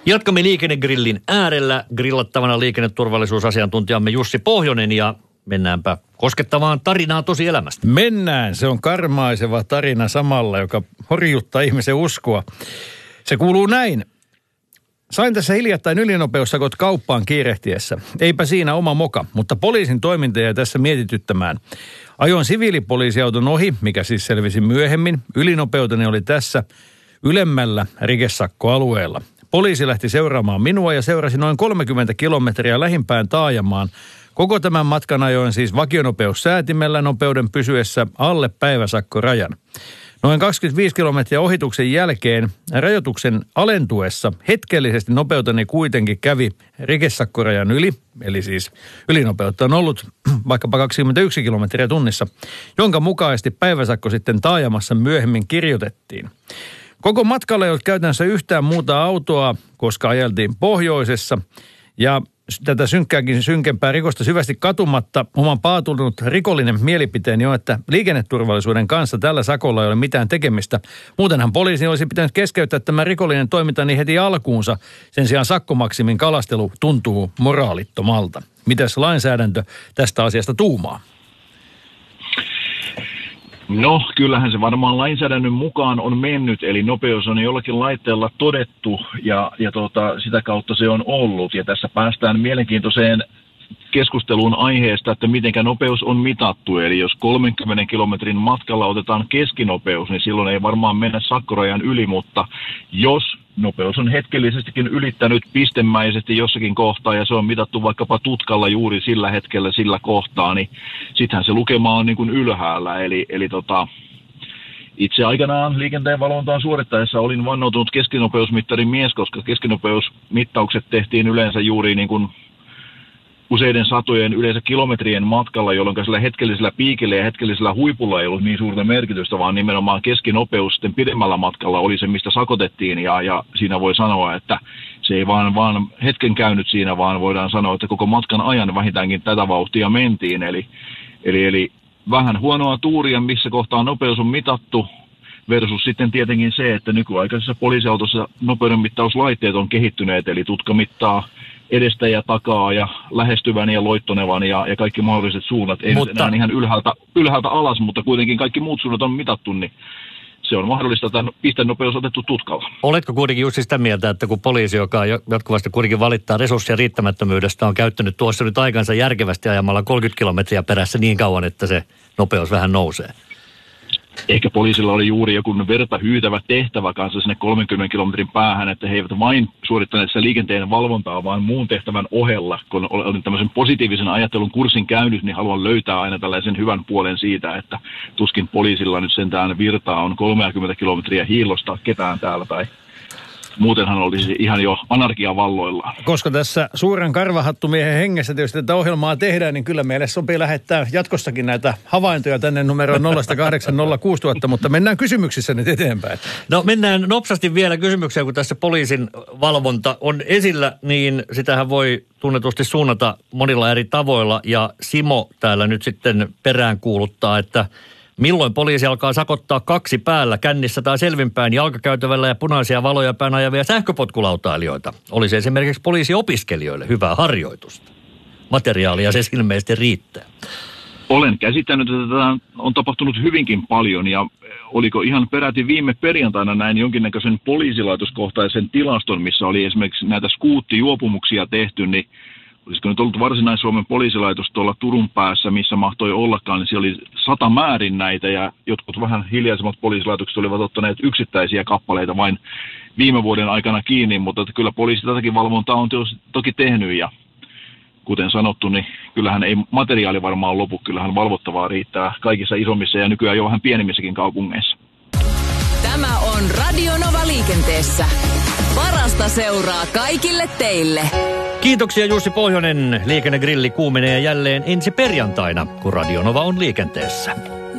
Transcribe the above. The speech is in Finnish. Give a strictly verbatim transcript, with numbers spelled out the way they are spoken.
Jatkamme Liikennegrillin äärellä. Grillattavana liikenneturvallisuusasiantuntijamme Jussi Pohjonen ja mennäänpä koskettavaan tarinaa tosielämästä. Mennään. Se on karmaiseva tarina samalla, joka horjuttaa ihmisen uskoa. Se kuuluu näin. Sain tässä hiljattain ylinopeussakot kauppaan kiirehtiessä. Eipä siinä oma moka, mutta poliisin toiminta jäi tässä mietityttämään. Ajoin siviilipoliisiauton ohi, mikä siis selvisi myöhemmin. Ylinopeuteni oli tässä ylemmällä rikesakkoalueella. Poliisi lähti seuraamaan minua ja seurasi noin kolmekymmentä kilometriä lähimpään taajamaan. Koko tämän matkan ajoin siis vakionopeussäätimellä nopeuden pysyessä alle päiväsakkorajan. Noin kaksikymmentäviisi kilometriä ohituksen jälkeen rajoituksen alentuessa hetkellisesti nopeuteni kuitenkin kävi rikesakkorajan yli, eli siis ylinopeutta on ollut vaikkapa kaksikymmentäyksi kilometriä tunnissa, jonka mukaisesti päiväsakko sitten taajamassa myöhemmin kirjoitettiin. Koko matkalla ei ollut käytännössä yhtään muuta autoa, koska ajeltiin pohjoisessa ja tätä synkkääkin synkempää rikosta syvästi katumatta oman paatunut rikollinen mielipiteeni on, että liikenneturvallisuuden kanssa tällä sakolla ei ole mitään tekemistä. Muutenhan poliisi olisi pitänyt keskeyttää tämä rikollinen toiminta niin heti alkuunsa. Sen sijaan sakkomaksimin kalastelu tuntuu moraalittomalta. Mitäs lainsäädäntö tästä asiasta tuumaa? No, kyllähän se varmaan lainsäädännön mukaan on mennyt, eli nopeus on jollakin laitteella todettu ja, ja tota, sitä kautta se on ollut. Ja tässä päästään mielenkiintoiseen keskusteluun aiheesta, että mitenkä nopeus on mitattu. Eli jos kolmenkymmenen kilometrin matkalla otetaan keskinopeus, niin silloin ei varmaan mennä sakkorajan yli, mutta jos nopeus on hetkellisestikin ylittänyt pistemäisesti jossakin kohtaa ja se on mitattu vaikkapa tutkalla juuri sillä hetkellä sillä kohtaa, niin sittenhän se lukema on niin kuin ylhäällä. Eli, eli tota, itse aikanaan liikenteen valvontaan suorittaessa olin vannoutunut keskinopeusmittarin mies, koska keskinopeusmittaukset tehtiin yleensä juuri niin kuin useiden satojen yleensä kilometrien matkalla, jolloin sillä hetkellisellä piikillä ja hetkellisellä huipulla ei ollut niin suurta merkitystä, vaan nimenomaan keskinopeus sitten pidemmällä matkalla oli se, mistä sakotettiin. Ja, ja siinä voi sanoa, että se ei vaan, vaan hetken käynyt siinä, vaan voidaan sanoa, että koko matkan ajan vähintäänkin tätä vauhtia mentiin. Eli, eli, eli vähän huonoa tuuria, missä kohtaa nopeus on mitattu, versus sitten tietenkin se, että nykyaikaisessa poliisiautossa nopeudenmittauslaitteet on kehittyneet, eli tutka mittaa edestä ja takaa ja lähestyvän ja loittonevan ja, ja kaikki mahdolliset suunnat. Ei mutta enää ihan ylhäältä, ylhäältä alas, mutta kuitenkin kaikki muut suunnat on mitattu, niin se on mahdollista, että pistenopeus otettu tutkalla. Oletko kuitenkin just sitä mieltä, että kun poliisi, joka jatkuvasti kuitenkin valittaa resurssien riittämättömyydestä, on käyttänyt tuossa nyt aikansa järkevästi ajamalla kolmekymmentä kilometriä perässä niin kauan, että se nopeus vähän nousee? Ehkä poliisilla oli juuri joku verta hyytävä tehtävä kanssa sinne kolmenkymmenen kilometrin päähän, että he eivät vain suorittaneet sitä liikenteen valvontaa, vaan muun tehtävän ohella. Kun olen tämmöisen positiivisen ajattelun kurssin käynyt, niin haluan löytää aina tällaisen hyvän puolen siitä, että tuskin poliisilla nyt sentään virtaa on kolmekymmentä kilometriä hiilostaa ketään täällä tai muutenhan olisi ihan jo anarkia valloillaan. Koska tässä suuren karvahattumiehen hengessä tietysti tätä ohjelmaa tehdään, niin kyllä meille sopii lähettää jatkossakin näitä havaintoja tänne numeroon nolla kahdeksan nolla kuusi nolla nolla nolla, mutta mennään kysymyksissä nyt eteenpäin. No mennään nopsasti vielä kysymykseen, kun tässä poliisin valvonta on esillä, niin sitähän voi tunnetusti suunnata monilla eri tavoilla. Ja Simo täällä nyt sitten peräänkuuluttaa, että milloin poliisi alkaa sakottaa kaksi päällä, kännissä tai selvinpäin jalkakäytävällä ja punaisia valoja päin ajavia sähköpotkulautailijoita? Olisi esimerkiksi poliisiopiskelijoille hyvää harjoitusta. Materiaalia se ilmeisesti riittää. Olen käsittänyt, että tätä on tapahtunut hyvinkin paljon ja oliko ihan peräti viime perjantaina näin jonkinnäköisen poliisilaitoskohtaisen tilaston, missä oli esimerkiksi näitä skuuttijuopumuksia tehty, niin olisiko nyt ollut Varsinais-Suomen poliisilaitos tuolla Turun päässä, missä mahtoi ollakaan, niin siellä oli sata määrin näitä ja jotkut vähän hiljaisemmat poliisilaitokset olivat ottaneet yksittäisiä kappaleita vain viime vuoden aikana kiinni, mutta että kyllä poliisi tätäkin valvontaa on toki tehnyt ja kuten sanottu, niin kyllähän ei materiaali varmaan lopu, kyllähän valvottavaa riittää kaikissa isommissa ja nykyään jo vähän pienemmissäkin kaupungeissa. Tämä on Radio Nova liikenteessä. Parasta seuraa kaikille teille. Kiitoksia Jussi Pohjonen. Liikennegrilli kuumenee jälleen ensi perjantaina, kun Radio Nova on liikenteessä.